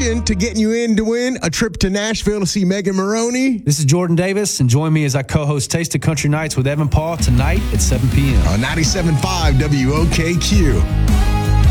addition to getting you in to win a trip to Nashville to see Megan Maroney. This is Jordan Davis, and join me as I co-host Taste of Country Nights with Evan Paul tonight at 7 p.m. on 97.5 WOKQ.